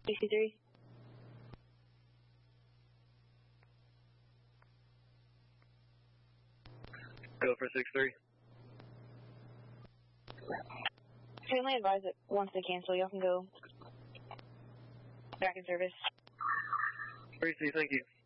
DC3. Go for 6-3. Family advise that once they cancel, y'all can go back in service. 3C, thank you.